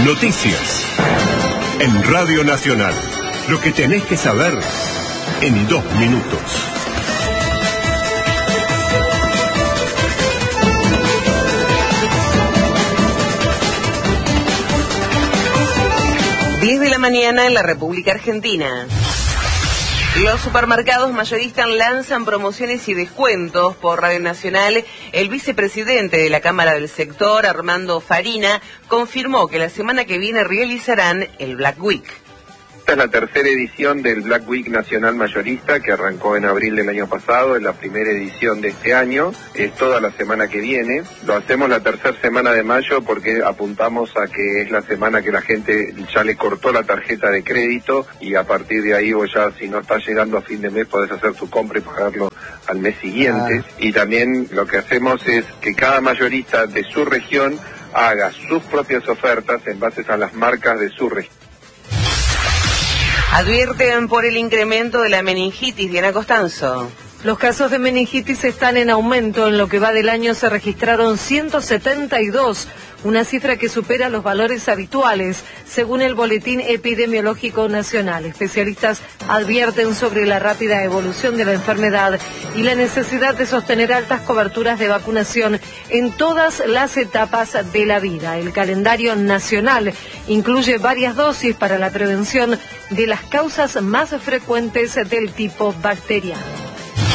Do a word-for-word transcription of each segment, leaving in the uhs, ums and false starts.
Noticias. En Radio Nacional. Lo que tenés que saber en dos minutos. diez de la mañana en la República Argentina. Los supermercados mayoristas lanzan promociones y descuentos. Por Radio Nacional, el vicepresidente de la Cámara del Sector, Armando Farina, confirmó que la semana que viene realizarán el Black Week. Esta es la tercera edición del Black Week Nacional Mayorista, que arrancó en abril del año pasado, es la primera edición de este año, es toda la semana que viene. Lo hacemos la tercera semana de mayo porque apuntamos a que es la semana que la gente ya le cortó la tarjeta de crédito y a partir de ahí vos ya, si no estás llegando a fin de mes, podés hacer tu compra y pagarlo al mes siguiente. Ah. Y también lo que hacemos es que cada mayorista de su región haga sus propias ofertas en base a las marcas de su región. Advierten por el incremento de la meningitis. Diana Costanzo. Los casos de meningitis están en aumento. En lo que va del año se registraron ciento setenta y dos, una cifra que supera los valores habituales, según el Boletín Epidemiológico Nacional. Especialistas advierten sobre la rápida evolución de la enfermedad y la necesidad de sostener altas coberturas de vacunación en todas las etapas de la vida. El calendario nacional incluye varias dosis para la prevención de las causas más frecuentes del tipo bacteriano.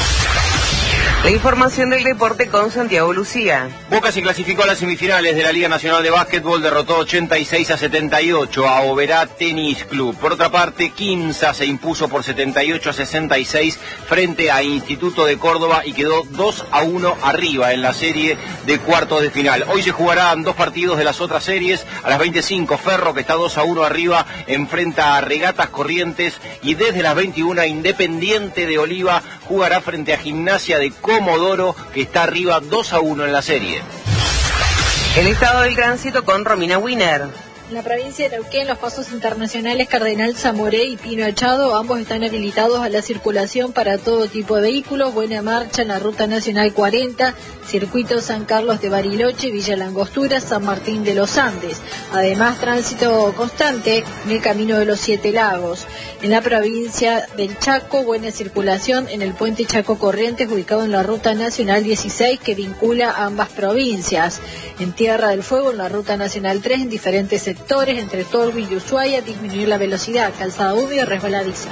La información del deporte con Santiago Lucía. Boca se clasificó a las semifinales de la Liga Nacional de Básquetbol, derrotó ochenta y seis a setenta y ocho a Oberá Tenis Club. Por otra parte, Quimsa se impuso por setenta y ocho a sesenta y seis frente a Instituto de Córdoba y quedó dos a uno arriba en la serie de cuartos de final. Hoy se jugarán dos partidos de las otras series. A las veinticinco, Ferro, que está dos a uno arriba, enfrenta a Regatas Corrientes, y desde las veintiuna, Independiente de Oliva jugará frente a Gimnasia de Comodoro, que está arriba dos a uno en la serie. El estado del tránsito con Romina Wiener. En la provincia de Neuquén, los pasos internacionales Cardenal Zamoré y Pino Echado, ambos están habilitados a la circulación para todo tipo de vehículos. Buena marcha en la Ruta Nacional cuarenta, Circuito San Carlos de Bariloche, Villa Langostura, San Martín de los Andes. Además, tránsito constante en el Camino de los Siete Lagos. En la provincia del Chaco, buena circulación en el Puente Chaco Corrientes, ubicado en la Ruta Nacional dieciséis, que vincula a ambas provincias. En Tierra del Fuego, en la Ruta Nacional tres, en diferentes sectores, entre Tolwyn y Ushuaia, disminuir la velocidad, calzada húmeda y resbaladiza.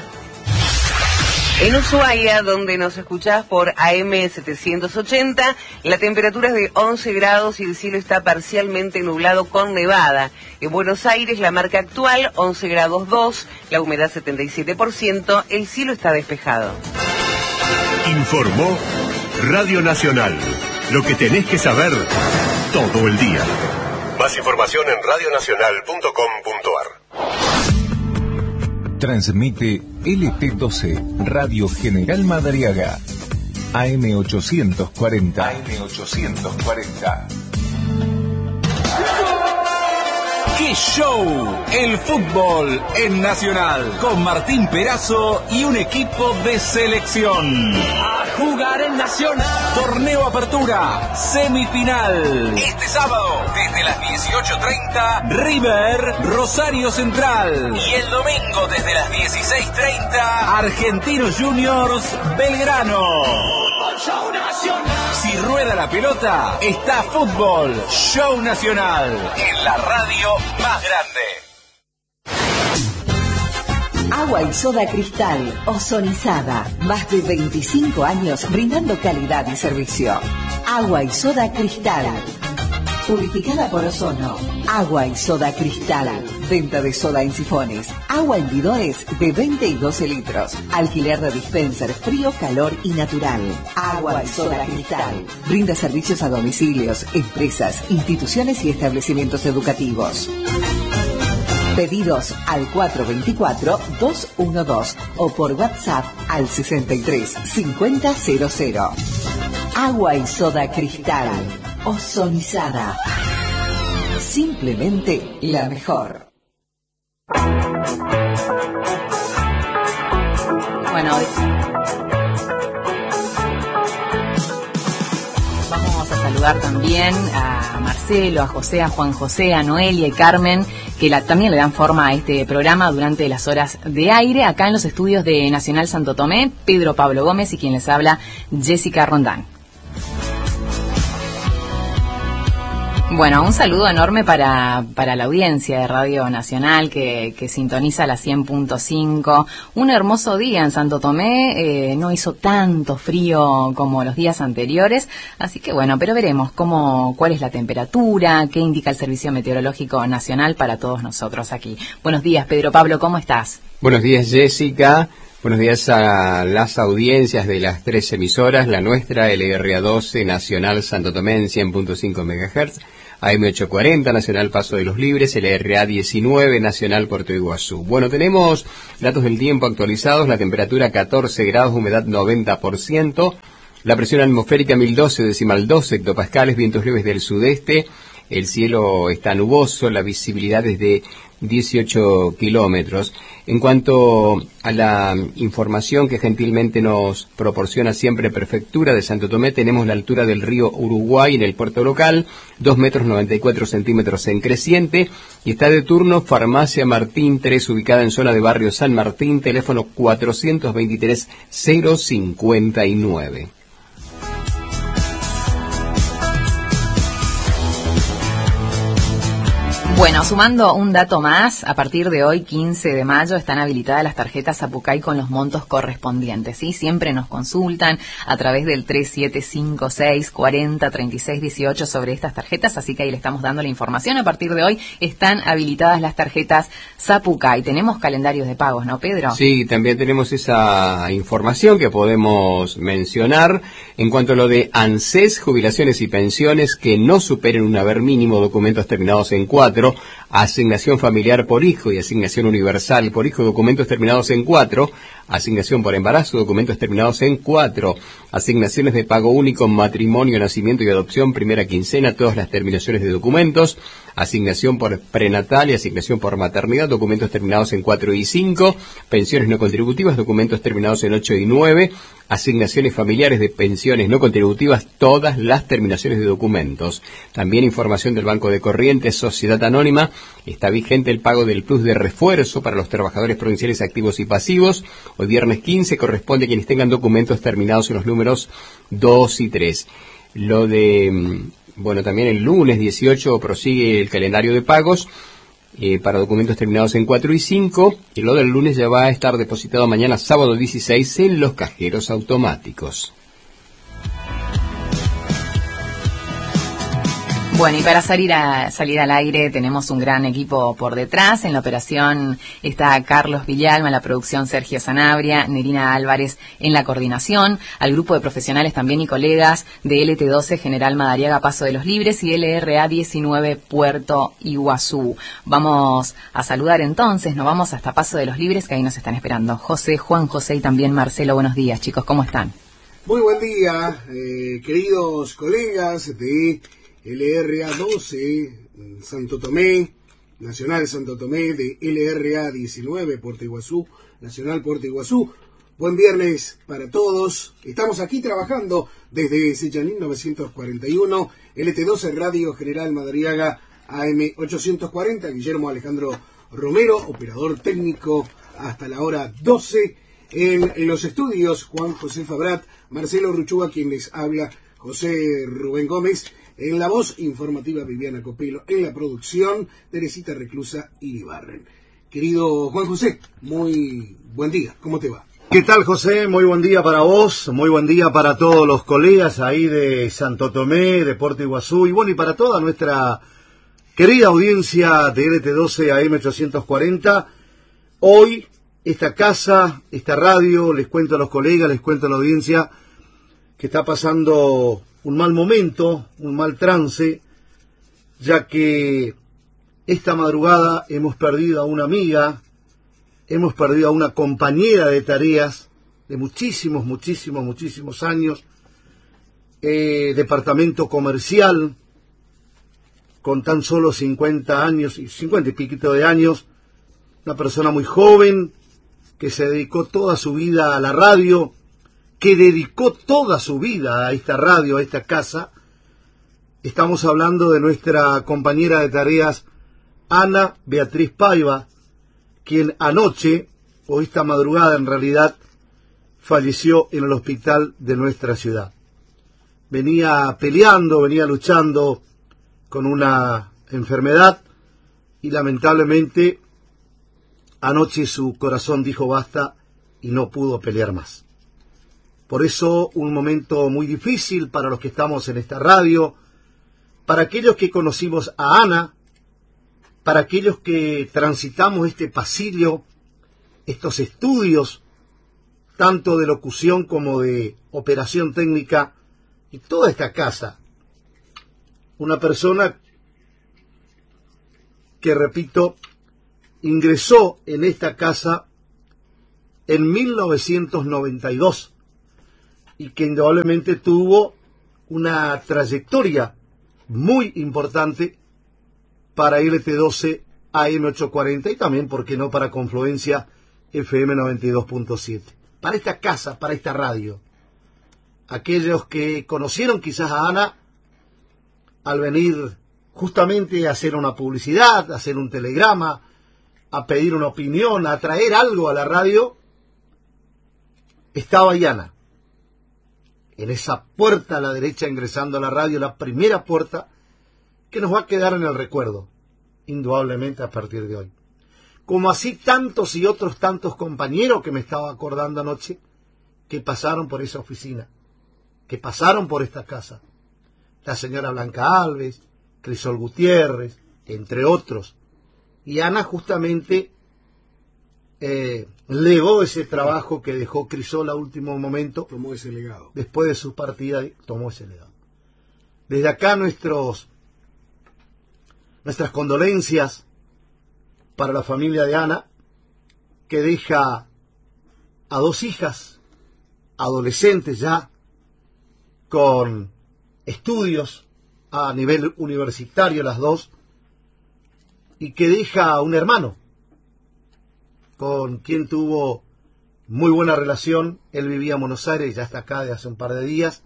En Ushuaia, donde nos escuchás por A M setecientos ochenta, la temperatura es de once grados y el cielo está parcialmente nublado con nevada. En Buenos Aires, la marca actual, once grados dos, la humedad setenta y siete por ciento, el cielo está despejado. Informó Radio Nacional. Lo que tenés que saber todo el día. Más información en radio nacional punto com punto a r. Transmite L T doce, Radio General Madariaga, A M ochocientos cuarenta. A M ochocientos cuarenta. ¡Qué show! El fútbol en Nacional, con Martín Perazo y un equipo de selección. A jugar en Nacional. Torneo Apertura, semifinal. Este sábado, desde las dieciocho treinta, River, Rosario Central. Y el domingo, desde las dieciséis treinta, Argentinos Juniors, Belgrano. Show Nacional. Si rueda la pelota, está Fútbol Show Nacional, en la radio más grande. Agua y soda Cristal, ozonizada. Más de veinticinco años brindando calidad y servicio. Agua y soda Cristal. Purificada por ozono. Agua y soda Cristal. Venta de soda en sifones. Agua en bidones de veinte y doce litros. Alquiler de dispenser frío, calor y natural. Agua y soda Cristal. Brinda servicios a domicilios, empresas, instituciones y establecimientos educativos. Pedidos al cuatro dos cuatro, dos uno dos o por WhatsApp al sesenta y tres, cincuenta, cero cero. Agua y soda Cristal. Ozonizada. Simplemente la mejor. Bueno, hoy vamos a saludar también a Marcelo, a José, a Juan José, a Noelia y Carmen, que la, también le dan forma a este programa durante las horas de aire, acá en los estudios de Nacional Santo Tomé, Pedro Pablo Gómez y quien les habla, Jessica Rondán. Bueno, un saludo enorme para, para la audiencia de Radio Nacional que, que sintoniza la cien punto cinco. Un hermoso día en Santo Tomé, eh, no hizo tanto frío como los días anteriores, así que bueno, pero veremos cómo, cuál es la temperatura, qué indica el Servicio Meteorológico Nacional para todos nosotros aquí. Buenos días, Pedro Pablo, ¿cómo estás? Buenos días, Jessica. Buenos días a las audiencias de las tres emisoras, la nuestra, L R A doce, Nacional Santo Tomé en cien punto cinco megahertz, A M ochocientos cuarenta, Nacional Paso de los Libres, L R A diecinueve, Nacional Puerto Iguazú. Bueno, tenemos datos del tiempo actualizados, la temperatura catorce grados, humedad noventa por ciento, la presión atmosférica mil doce decimal dos hectopascales, vientos leves del sudeste, el cielo está nuboso, la visibilidad es de dieciocho kilómetros. En cuanto a la información que gentilmente nos proporciona siempre Prefectura de Santo Tomé, tenemos la altura del río Uruguay en el puerto local, dos metros noventa y cuatro centímetros en creciente, y está de turno Farmacia Martín tres, ubicada en zona de barrio San Martín, teléfono cuatrocientos veintitrés cero cincuenta y nueve. Bueno, sumando un dato más, a partir de hoy, quince de mayo, están habilitadas las tarjetas Zapucay con los montos correspondientes, ¿sí? Siempre nos consultan a través del tres siete cinco seis cuarenta treinta y seis dieciocho sobre estas tarjetas, así que ahí le estamos dando la información. A partir de hoy están habilitadas las tarjetas Zapucay. Tenemos calendarios de pagos, ¿no, Pedro? Sí, también tenemos esa información que podemos mencionar. En cuanto a lo de ANSES, jubilaciones y pensiones que no superen un haber mínimo, documentos terminados en cuatro, asignación familiar por hijo y asignación universal por hijo, documentos terminados en cuatro, asignación por embarazo, documentos terminados en cuatro, asignaciones de pago único, matrimonio, nacimiento y adopción, primera quincena, todas las terminaciones de documentos, asignación por prenatal y asignación por maternidad, documentos terminados en cuatro y cinco, pensiones no contributivas, documentos terminados en ocho y nueve, asignaciones familiares de pensiones no contributivas, todas las terminaciones de documentos. También información del Banco de Corrientes, Sociedad Anónima, está vigente el pago del plus de refuerzo para los trabajadores provinciales activos y pasivos. Hoy viernes quince corresponde a quienes tengan documentos terminados en los números dos y tres. Lo de, bueno, también el lunes dieciocho prosigue el calendario de pagos eh, para documentos terminados en cuatro y cinco, y lo del lunes ya va a estar depositado mañana sábado dieciséis en los cajeros automáticos. Bueno, y para salir a salir al aire tenemos un gran equipo por detrás. En la operación está Carlos Villalma, en la producción Sergio Sanabria, Nerina Álvarez en la coordinación, al grupo de profesionales también y colegas de L T doce General Madariaga Paso de los Libres y L R A diecinueve Puerto Iguazú. Vamos a saludar entonces, nos vamos hasta Paso de los Libres, que ahí nos están esperando José, Juan José y también Marcelo. Buenos días, chicos, ¿cómo están? Muy buen día, eh, queridos colegas de L R A doce, Santo Tomé, Nacional Santo Tomé, de L R A diecinueve, Puerto Iguazú, Nacional Puerto Iguazú. Buen viernes para todos. Estamos aquí trabajando desde Sechanín novecientos cuarenta y uno, L T doce Radio General Madariaga A M ochocientos cuarenta, Guillermo Alejandro Romero, operador técnico hasta la hora doce. En los estudios, Juan José Fabrat, Marcelo Ruchúa, quien les habla, José Rubén Gómez. En la voz informativa, Viviana Copelo. En la producción, Teresita Reclusa y Ibarren. Querido Juan José, muy buen día. ¿Cómo te va? ¿Qué tal, José? Muy buen día para vos. Muy buen día para todos los colegas ahí de Santo Tomé, de Puerto Iguazú. Y bueno, y para toda nuestra querida audiencia de L T doce A M ochocientos cuarenta. Hoy, esta casa, esta radio, les cuento a los colegas, les cuento a la audiencia que está pasando un mal momento, un mal trance, ya que esta madrugada hemos perdido a una amiga, hemos perdido a una compañera de tareas de muchísimos, muchísimos, muchísimos años, eh, departamento comercial, con tan solo cincuenta años, y cincuenta y piquito de años, una persona muy joven, que se dedicó toda su vida a la radio, que dedicó toda su vida a esta radio, a esta casa, Estamos hablando de nuestra compañera de tareas, Ana Beatriz Paiva, quien anoche, o esta madrugada en realidad, falleció en el hospital de nuestra ciudad. Venía peleando, venía luchando con una enfermedad y lamentablemente anoche su corazón dijo basta y no pudo pelear más. Por eso un momento muy difícil para los que estamos en esta radio, para aquellos que conocimos a Ana, para aquellos que transitamos este pasillo, estos estudios, tanto de locución como de operación técnica, y toda esta casa. Una persona que, repito, ingresó en esta casa en mil novecientos noventa y dos y que indudablemente tuvo una trayectoria muy importante para L T doce A M ochocientos cuarenta y también, ¿por qué no?, para Confluencia F M noventa y dos punto siete. Para esta casa, para esta radio. Aquellos que conocieron quizás a Ana al venir justamente a hacer una publicidad, a hacer un telegrama, a pedir una opinión, a traer algo a la radio, estaba ahí Ana. En esa puerta a la derecha ingresando a la radio, la primera puerta que nos va a quedar en el recuerdo, indudablemente a partir de hoy. Como así tantos y otros tantos compañeros que me estaba acordando anoche, que pasaron por esa oficina, que pasaron por esta casa. La señora Blanca Alves, Crisol Gutiérrez, entre otros. Y Ana justamente eh, legó ese trabajo que dejó Crisol a último momento. Tomó ese legado. Después de su partida, tomó ese legado. Desde acá nuestros, nuestras condolencias para la familia de Ana, que deja a dos hijas, adolescentes ya, con estudios a nivel universitario las dos, y que deja a un hermano con quien tuvo muy buena relación. Él vivía en Buenos Aires, ya está acá de hace un par de días,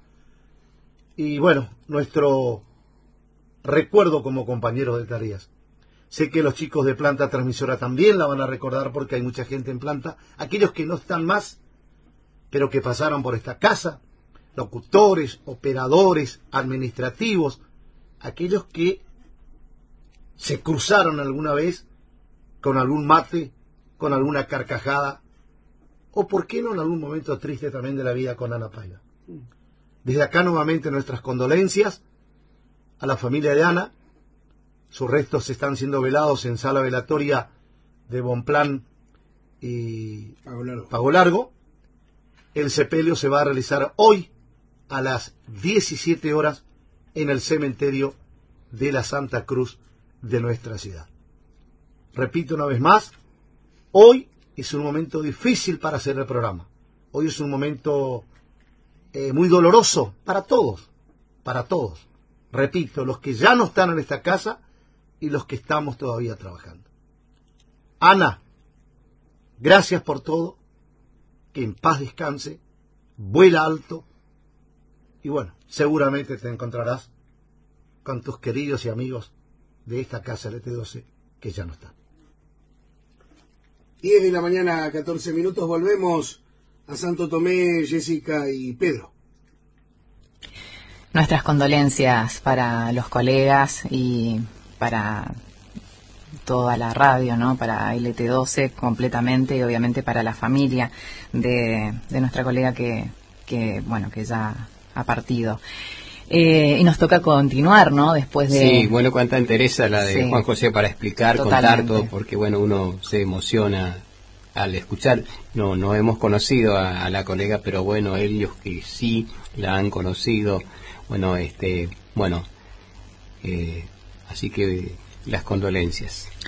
y bueno, nuestro recuerdo como compañeros de tareas. Sé que los chicos de planta transmisora también la van a recordar porque hay mucha gente en planta, aquellos que no están más, pero que pasaron por esta casa, locutores, operadores, administrativos, aquellos que se cruzaron alguna vez con algún mate, con alguna carcajada, o por qué no en algún momento triste también de la vida con Ana Paiva. Desde acá nuevamente nuestras condolencias a la familia de Ana. Sus restos están siendo velados en sala velatoria de Bonplan y Pago Largo. Pago Largo. El sepelio se va a realizar hoy a las diecisiete horas en el cementerio de la Santa Cruz de nuestra ciudad. Repito una vez más, hoy es un momento difícil para hacer el programa. Hoy es un momento eh, muy doloroso para todos, para todos. Repito, los que ya no están en esta casa y los que estamos todavía trabajando. Ana, gracias por todo, que en paz descanse, vuela alto, y bueno, seguramente te encontrarás con tus queridos y amigos de esta casa L T doce que ya no están. diez de la mañana, catorce minutos, volvemos a Santo Tomé, Jessica y Pedro. Nuestras condolencias para los colegas y para toda la radio, ¿no? Para L T doce completamente y obviamente para la familia de, de nuestra colega que, que, bueno, que ya ha partido. Eh, y nos toca continuar, ¿no? Después de... Sí, bueno, cuánta interesa la de Sí. Juan José para explicar, Totalmente. contar todo, porque bueno, uno se emociona al escuchar. No, no hemos conocido a, a la colega, pero bueno, ellos que sí la han conocido, bueno, este, bueno, eh, así que las condolencias.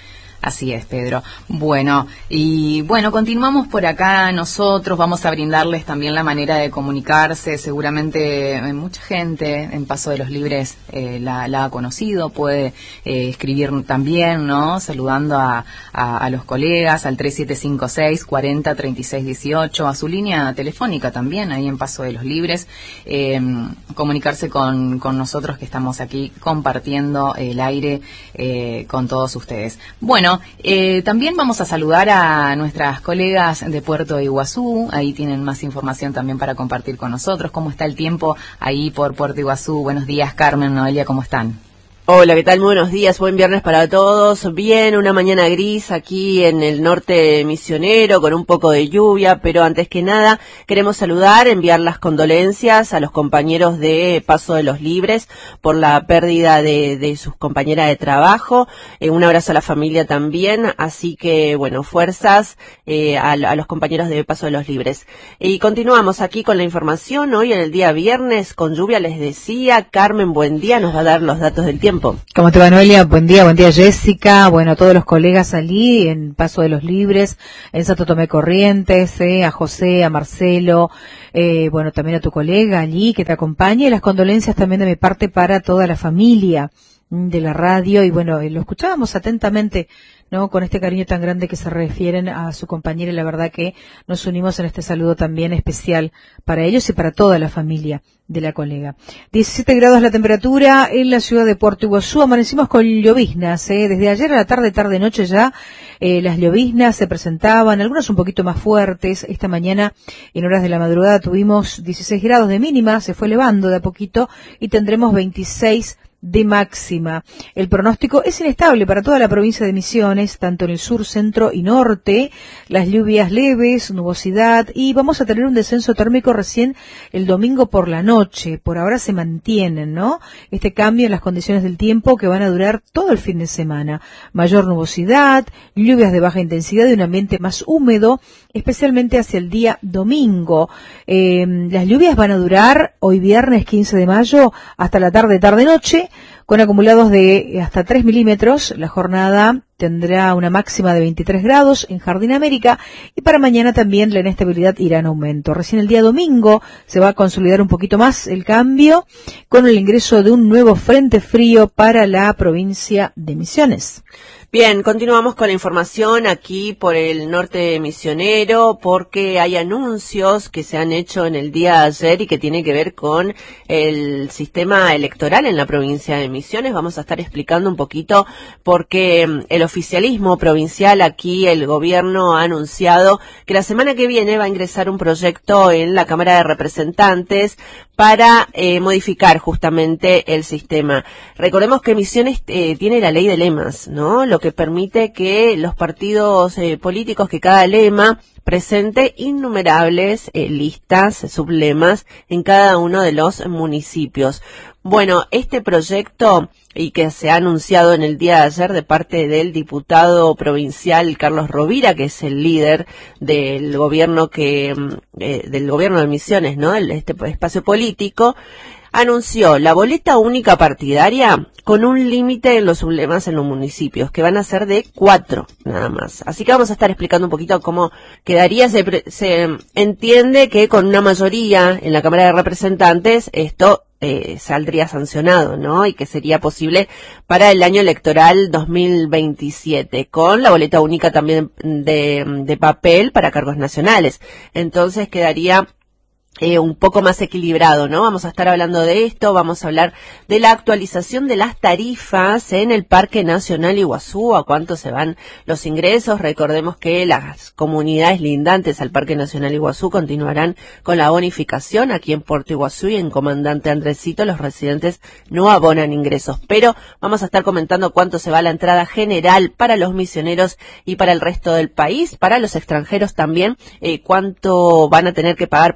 Así es, Pedro. Bueno, y bueno, continuamos por acá nosotros, vamos a brindarles también la manera de comunicarse, seguramente eh, mucha gente en Paso de los Libres eh, la, la ha conocido, puede eh, escribir también, ¿no? Saludando a, a, a los colegas al tres siete cinco seis, cuarenta, treinta y seis dieciocho, a su línea telefónica también, ahí en Paso de los Libres, eh, comunicarse con, con nosotros que estamos aquí compartiendo el aire eh, con todos ustedes. Bueno, eh, también vamos a saludar a nuestras colegas de Puerto Iguazú, ahí tienen más información también para compartir con nosotros. ¿Cómo está el tiempo ahí por Puerto Iguazú? Buenos días, Carmen, Noelia, ¿cómo están? Hola, ¿qué tal? Muy buenos días, buen viernes para todos. Bien, una mañana gris aquí en el norte misionero con un poco de lluvia, pero antes que nada queremos saludar, enviar las condolencias a los compañeros de Paso de los Libres por la pérdida de, de sus compañeras de trabajo. Eh, un abrazo a la familia también, así que bueno, fuerzas eh, a, a los compañeros de Paso de los Libres. Y continuamos aquí con la información, hoy en el día viernes con lluvia, les decía. Carmen, buen día, nos va a dar los datos del tiempo. ¿Cómo te va, Noelia? Buen día, buen día, Jessica. Bueno, a todos los colegas allí en Paso de los Libres, en Santo Tomé Corrientes, eh, a José, a Marcelo, eh, bueno, también a tu colega allí que te acompaña, y las condolencias también de mi parte para toda la familia de la radio. Y bueno, lo escuchábamos atentamente, ¿no? Con este cariño tan grande que se refieren a su compañera, y la verdad que nos unimos en este saludo también especial para ellos y para toda la familia de la colega. diecisiete grados la temperatura en la ciudad de Puerto Iguazú. Amanecimos con lloviznas, ¿eh? Desde ayer a la tarde, tarde, noche ya, eh, las lloviznas se presentaban, algunas un poquito más fuertes. Esta mañana, en horas de la madrugada, tuvimos dieciséis grados de mínima, se fue elevando de a poquito, y tendremos veintiséis de máxima. El pronóstico es inestable para toda la provincia de Misiones, tanto en el sur, centro y norte. Las lluvias leves, nubosidad, y vamos a tener un descenso térmico recién el domingo por la noche. Por ahora se mantienen, ¿no? Este cambio en las condiciones del tiempo que van a durar todo el fin de semana. Mayor nubosidad, lluvias de baja intensidad y un ambiente más húmedo, especialmente hacia el día domingo. Eh, las lluvias van a durar hoy viernes quince de mayo hasta la tarde, tarde-noche, con acumulados de hasta tres milímetros. La jornada tendrá una máxima de veintitrés grados en Jardín América, y para mañana también la inestabilidad irá en aumento. Recién el día domingo se va a consolidar un poquito más el cambio con el ingreso de un nuevo frente frío para la provincia de Misiones. Bien, continuamos con la información aquí por el norte misionero, porque hay anuncios que se han hecho en el día de ayer y que tiene que ver con el sistema electoral en la provincia de Misiones. Vamos a estar explicando un poquito porque el oficialismo provincial, aquí el gobierno ha anunciado que la semana que viene va a ingresar un proyecto en la Cámara de Representantes para eh, modificar justamente el sistema. Recordemos que Misiones eh, tiene la ley de lemas, ¿no? Lo que permite que los partidos eh, políticos, que cada lema presente innumerables eh, listas, sublemas en cada uno de los municipios. Bueno, este proyecto, y que se ha anunciado en el día de ayer de parte del diputado provincial Carlos Rovira, que es el líder del gobierno que eh, del gobierno de Misiones, ¿no? El, este espacio político, anunció la boleta única partidaria con un límite en los sublemas en los municipios, que van a ser de cuatro nada más. Así que vamos a estar explicando un poquito cómo quedaría. Se, se entiende que con una mayoría en la Cámara de Representantes esto eh, saldría sancionado, ¿no? Y que sería posible para el año electoral dos mil veintisiete, con la boleta única también de, de papel para cargos nacionales. Entonces quedaría Eh, un poco más equilibrado, ¿no? Vamos a estar hablando de esto, vamos a hablar de la actualización de las tarifas en el Parque Nacional Iguazú, a cuánto se van los ingresos. Recordemos que las comunidades lindantes al Parque Nacional Iguazú continuarán con la bonificación. Aquí en Puerto Iguazú y en Comandante Andresito los residentes no abonan ingresos, pero vamos a estar comentando cuánto se va la entrada general para los misioneros y para el resto del país, para los extranjeros también, eh, cuánto van a tener que pagar para ingresar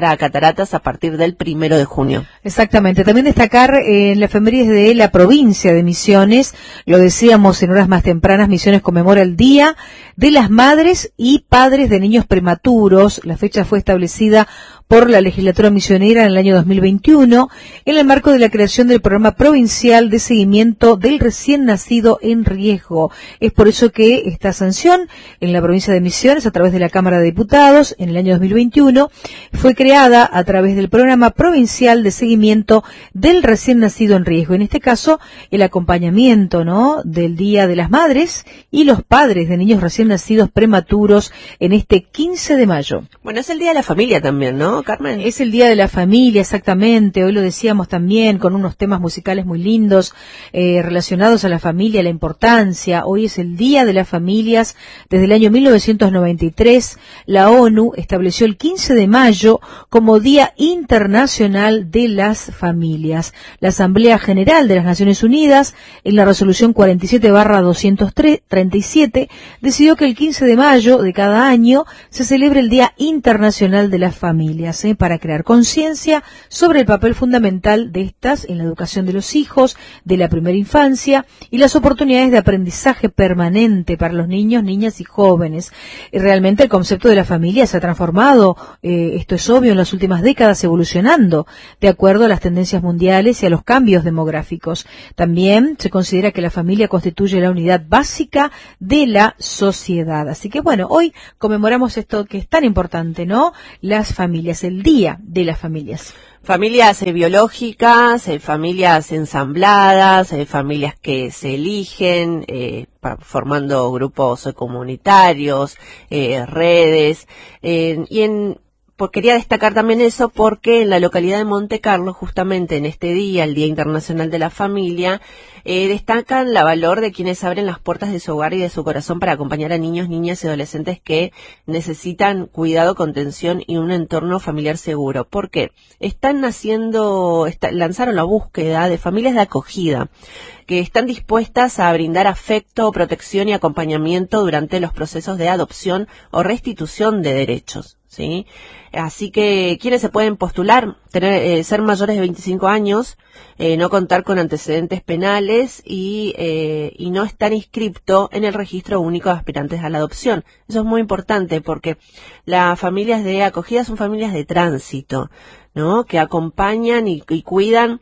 para cataratas a partir del primero de junio. Exactamente. También destacar eh, en la efemérides de la provincia de Misiones, lo decíamos en horas más tempranas, Misiones conmemora el Día de las Madres y Padres de Niños Prematuros. La fecha fue establecida por la legislatura misionera en el año dos mil veintiuno, en el marco de la creación del programa provincial de seguimiento del recién nacido en riesgo. Es por eso que esta sanción en la provincia de Misiones, a través de la Cámara de Diputados, en el año dos mil veintiuno, fue creada a través del programa provincial de seguimiento del recién nacido en riesgo. En este caso, el acompañamiento, ¿no?, del Día de las Madres y los padres de niños recién nacidos prematuros en este quince de mayo. Bueno, es el Día de la Familia también, ¿no, Carmen? Es el Día de la Familia, exactamente. Hoy lo decíamos también con unos temas musicales muy lindos eh, relacionados a la familia, la importancia. Hoy es el Día de las Familias. Desde el año mil novecientos noventa y tres, la ONU estableció el quince de mayo como Día Internacional de las Familias. La Asamblea General de las Naciones Unidas, en la resolución cuarenta y siete barra doscientos treinta y siete, decidió que el quince de mayo de cada año se celebre el Día Internacional de las Familias, ¿eh? para crear conciencia sobre el papel fundamental de estas en la educación de los hijos, de la primera infancia y las oportunidades de aprendizaje permanente para los niños, niñas y jóvenes. Y realmente el concepto de la familia se ha transformado, eh, esto es obvio, en las últimas décadas, evolucionando de acuerdo a las tendencias mundiales y a los cambios demográficos. También se considera que la familia constituye la unidad básica de la sociedad. Así que bueno, hoy conmemoramos esto que es tan importante, ¿no? Las familias, el Día de las Familias. Familias eh, biológicas, eh, familias ensambladas, eh, familias que se eligen, eh, pa, formando grupos eh, comunitarios, eh, redes, eh, y en Pues quería destacar también eso porque en la localidad de Monte Carlo, justamente en este día, el Día Internacional de la Familia, eh, destacan la valor de quienes abren las puertas de su hogar y de su corazón para acompañar a niños, niñas y adolescentes que necesitan cuidado, contención y un entorno familiar seguro. ¿Por qué? Están naciendo, está, lanzaron la búsqueda de familias de acogida que están dispuestas a brindar afecto, protección y acompañamiento durante los procesos de adopción o restitución de derechos, ¿sí? Así que, ¿quiénes se pueden postular? Tener, eh, ser mayores de veinticinco años, eh, no contar con antecedentes penales y, eh, y no estar inscripto en el registro único de aspirantes a la adopción. Eso es muy importante porque las familias de acogida son familias de tránsito, ¿no?, que acompañan y, y cuidan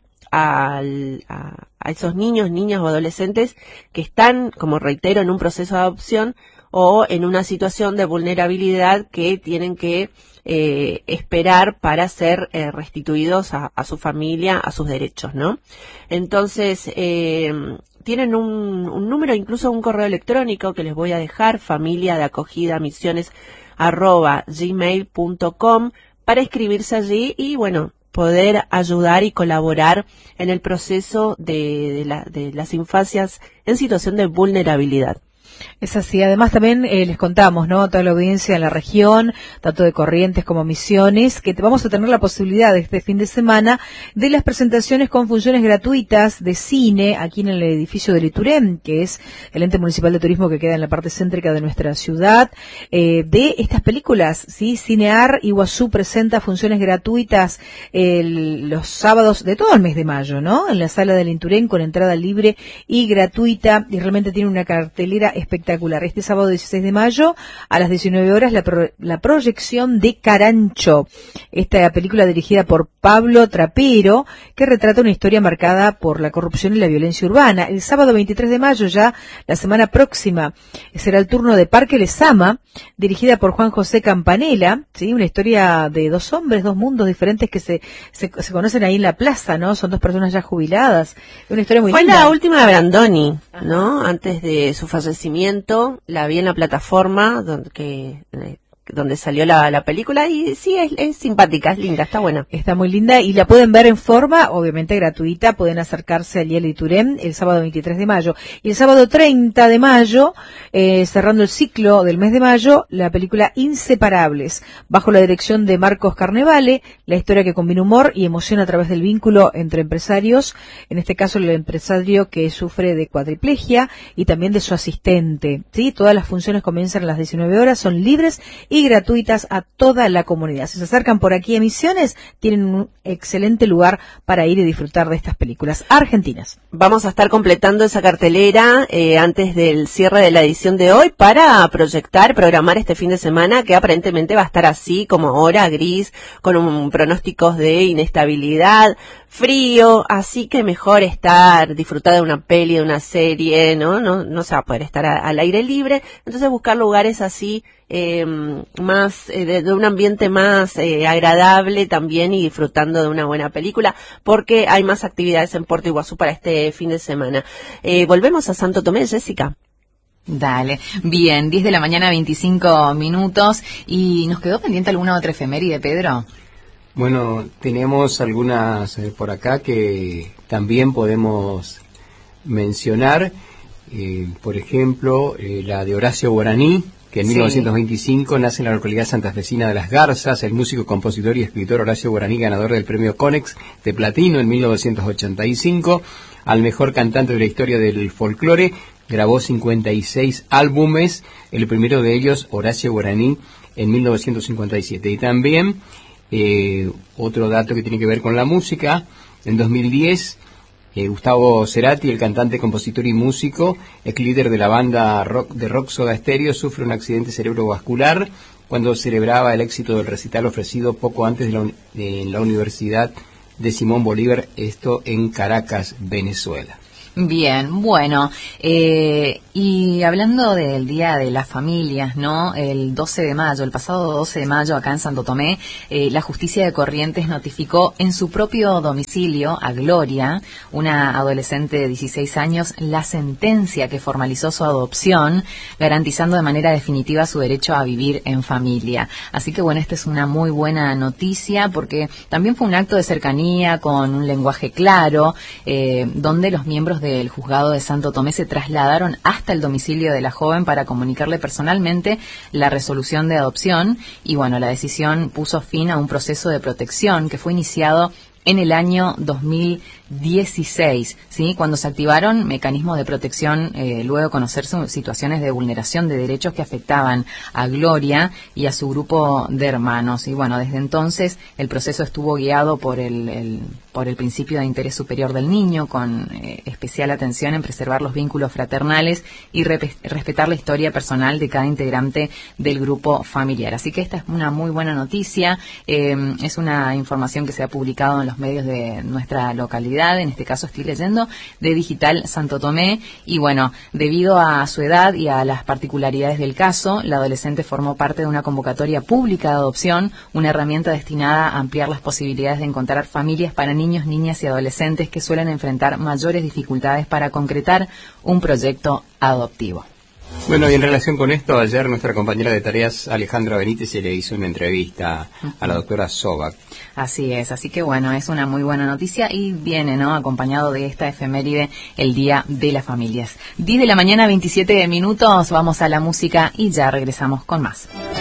Al, a, a esos niños, niñas o adolescentes que están, como reitero, en un proceso de adopción o en una situación de vulnerabilidad que tienen que eh, esperar para ser eh, restituidos a, a su familia, a sus derechos, ¿no? Entonces, eh, tienen un, un número, incluso un correo electrónico que les voy a dejar, familia de acogida misiones arroba gmail punto com, para inscribirse allí y, bueno, poder ayudar y colaborar en el proceso de, de, la, de las infancias en situación de vulnerabilidad. Es así. Además también eh, les contamos, ¿no?, a toda la audiencia en la región, tanto de Corrientes como Misiones, que te vamos a tener la posibilidad este fin de semana de las presentaciones con funciones gratuitas de cine aquí en el edificio del Iturén, que es el ente municipal de turismo que queda en la parte céntrica de nuestra ciudad, eh, de estas películas, ¿sí? Cinear Iguazú presenta funciones gratuitas el, los sábados de todo el mes de mayo, ¿no?, en la sala del Iturén con entrada libre y gratuita, y realmente tiene una cartelera espectacular. Este sábado dieciséis de mayo a las diecinueve horas la, pro, la proyección de Carancho, esta película dirigida por Pablo Trapero, que retrata una historia marcada por la corrupción y la violencia urbana. El sábado veintitrés de mayo, ya la semana próxima, será el turno de Parque Lezama, dirigida por Juan José Campanella, ¿sí?, una historia de dos hombres, dos mundos diferentes que se, se, se conocen ahí en la plaza, ¿no? Son dos personas ya jubiladas. Una historia muy Fue linda. la última de Brandoni, ¿no? Antes de su fallecimiento, la vi en la plataforma donde, que, eh, donde salió la, la película y sí, es, es simpática, es linda, está buena. Está muy linda y la pueden ver en forma, obviamente gratuita, pueden acercarse al Yel Iturén el sábado veintitrés de mayo. Y el sábado treinta de mayo, eh, cerrando el ciclo del mes de mayo, la película Inseparables, bajo la dirección de Marcos Carnevale, la historia que combina humor y emoción a través del vínculo entre empresarios, en este caso el empresario que sufre de cuadriplegia y también de su asistente, ¿sí? Todas las funciones comienzan a las diecinueve horas, son libres y y gratuitas a toda la comunidad. Si se acercan por aquí a Misiones, tienen un excelente lugar para ir y disfrutar de estas películas argentinas. Vamos a estar completando esa cartelera eh, antes del cierre de la edición de hoy para proyectar, programar este fin de semana que aparentemente va a estar así como ahora, gris, con un pronósticos de inestabilidad, frío, así que mejor estar, disfrutar de una peli, de una serie, ¿no? No, no se va a poder estar a, al aire libre, entonces buscar lugares así, eh, más, eh, de, de un ambiente más eh, agradable también y disfrutando de una buena película, porque hay más actividades en Puerto Iguazú para este fin de semana. Eh, volvemos a Santo Tomé, Jessica. Dale, bien, diez de la mañana, veinticinco minutos, y ¿nos quedó pendiente alguna otra efeméride, Pedro? Bueno, tenemos algunas eh, por acá que también podemos mencionar, eh, por ejemplo, eh, la de Horacio Guaraní, que en sí. mil novecientos veinticinco nace en la localidad santafesina de Las Garzas, el músico, compositor y escritor Horacio Guaraní, ganador del premio Conex de Platino en mil novecientos ochenta y cinco, al mejor cantante de la historia del folclore, grabó cincuenta y seis álbumes, el primero de ellos, Horacio Guaraní, en mil novecientos cincuenta y siete. Y también, eh, otro dato que tiene que ver con la música, en dos mil diez, eh, Gustavo Cerati, el cantante, compositor y músico, ex líder de la banda rock, de rock Soda Stereo, sufre un accidente cerebrovascular cuando celebraba el éxito del recital ofrecido poco antes de la, de, en la Universidad de Simón Bolívar, esto en Caracas, Venezuela. Bien, bueno, eh, y hablando del Día de las Familias, ¿no? El doce de mayo, el pasado doce de mayo, acá en Santo Tomé, eh, la Justicia de Corrientes notificó en su propio domicilio a Gloria, una adolescente de dieciséis años, la sentencia que formalizó su adopción, garantizando de manera definitiva su derecho a vivir en familia. Así que bueno, esta es una muy buena noticia porque también fue un acto de cercanía con un lenguaje claro, eh, donde los miembros del juzgado de Santo Tomé se trasladaron hasta el domicilio de la joven para comunicarle personalmente la resolución de adopción y bueno, la decisión puso fin a un proceso de protección que fue iniciado en el año dos mil dieciséis, ¿sí? Cuando se activaron mecanismos de protección, eh, luego de conocerse situaciones de vulneración de derechos que afectaban a Gloria y a su grupo de hermanos. Y bueno, desde entonces el proceso estuvo guiado por el, el por el principio de interés superior del niño, con eh, especial atención en preservar los vínculos fraternales y re- respetar la historia personal de cada integrante del grupo familiar. Así que esta es una muy buena noticia, eh, es una información que se ha publicado en los medios de nuestra localidad, en este caso estoy leyendo de Digital Santo Tomé, y bueno, debido a su edad y a las particularidades del caso, la adolescente formó parte de una convocatoria pública de adopción, una herramienta destinada a ampliar las posibilidades de encontrar familias para niños, niñas y adolescentes que suelen enfrentar mayores dificultades para concretar un proyecto adoptivo. Bueno, y en relación con esto, ayer nuestra compañera de tareas, Alejandra Benítez, se le hizo una entrevista a la doctora Sobac. Así es, así que bueno, es una muy buena noticia y viene, ¿no?, acompañado de esta efeméride, el Día de las Familias. diez de la mañana, veintisiete minutos, vamos a la música y ya regresamos con más.